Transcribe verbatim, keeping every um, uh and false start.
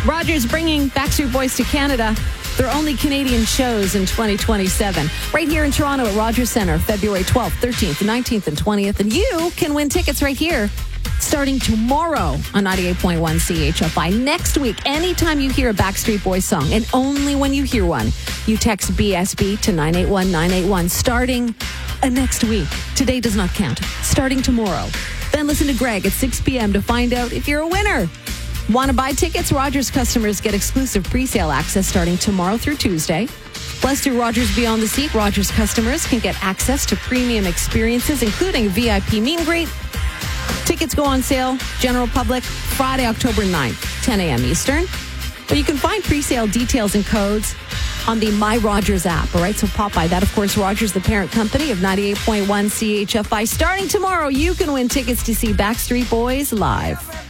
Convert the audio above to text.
Rogers bringing Backstreet Boys to Canada. Their only Canadian shows in twenty twenty-seven. Right here in Toronto at Rogers Centre, February twelfth, thirteenth, nineteenth, and twentieth. And you can win tickets right here starting tomorrow on ninety-eight point one C H F I. Next week, anytime you hear a Backstreet Boys song, and only when you hear one, you text B S B to nine eight one nine eight one. Starting uh, next week. Today does not count. Starting tomorrow. Then listen to Greg at six p.m. to find out if you're a winner. Want to buy tickets? Rogers customers get exclusive pre-sale access starting tomorrow through Tuesday. Plus, through Rogers Beyond the Seat, Rogers customers can get access to premium experiences, including V I P meet and greet. Tickets go on sale, general public, Friday, October ninth, ten a.m. Eastern. But you can find pre-sale details and codes on the My Rogers app, all right? So pop by that. Of course, Rogers, the parent company of ninety-eight point one C H F I. Starting tomorrow, you can win tickets to see Backstreet Boys live.